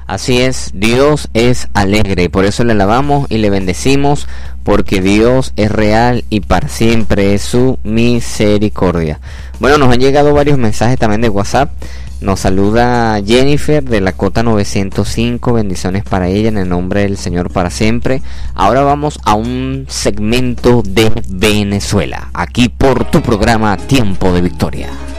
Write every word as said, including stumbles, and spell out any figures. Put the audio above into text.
Así es, Dios es alegre, por eso le alabamos y le bendecimos, porque Dios es real y para siempre es su misericordia. Bueno, nos han llegado varios mensajes también de WhatsApp. Nos saluda Jennifer de la Cota novecientos cinco, bendiciones para ella en el nombre del Señor para siempre. Ahora vamos a un segmento de Venezuela, aquí por tu programa Tiempo de Victoria.